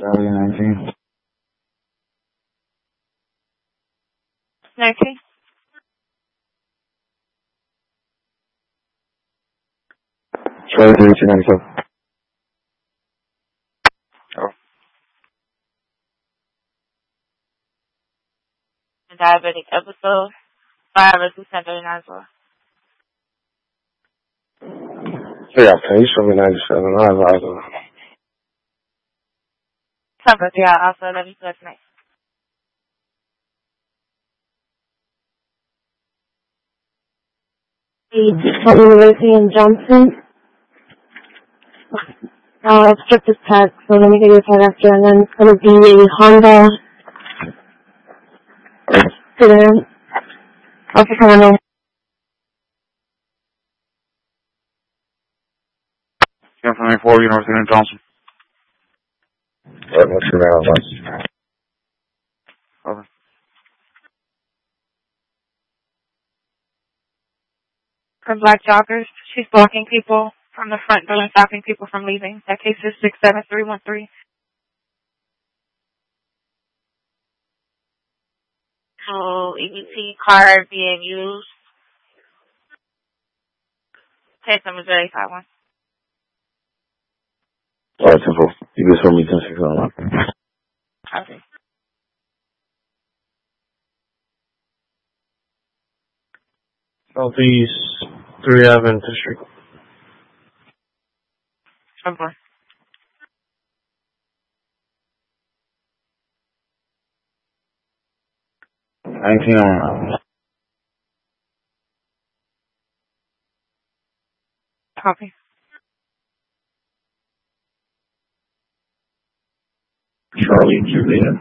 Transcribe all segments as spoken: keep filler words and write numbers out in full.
Charlie nineteen. nineteen. Charlie thirty-two ninety-seven. Oh. Diabetic episode. five or two ten thirty-nine as well. Yeah, please show me ninety-seven. I have either. Cover, yeah, also let me collect next. University in Johnson. Uh, obstructive tag, so let me get your tag after, and then it's going to be a Honda sedan. Also coming in. ten twenty-four, University in Johnson. Right, what's your name? Over. From black joggers, she's blocking people from the front door and stopping people from leaving. That case is six seven three one three. So, E B T card being used. Case number zero eight five one. Alright, simple. You just told me ten six one. Okay. Southeast three Avenue District. Number. nineteen on. Copy. Charlie Juliet.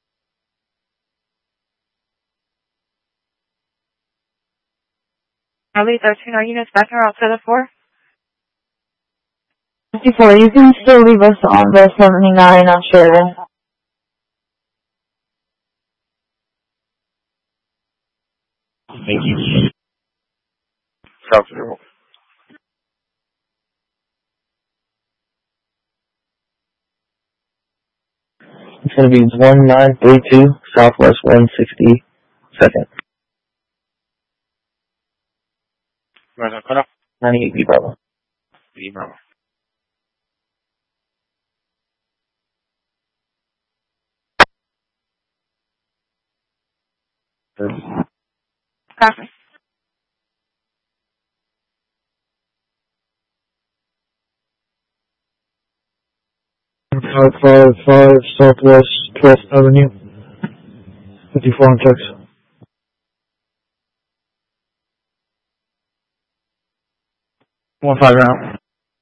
Charlie, thirteen are units back around to the four. fifty-four, you can still leave us on the seventy-nine on Sheridan. Thank you. South Zero. It's going to be one nine three two Southwest one sixty-second. Where's that cut off? ninety-eight B Bravo. B Bravo. Copy. five five five Southwest twelfth Avenue. fifty-four on text. One five round.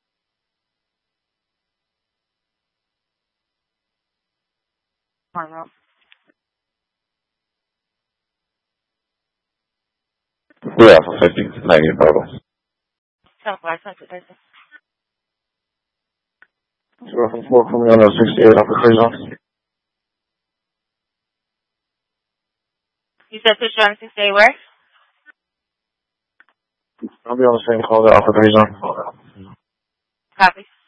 One row. Yeah, for fifty. ninety-eight Bravo. Southwest one two three six. Zero from four coming on sixty-eight off the crazy zone. You said two trying to stay where? I'll be on the same call that off the crazy zone. Copy.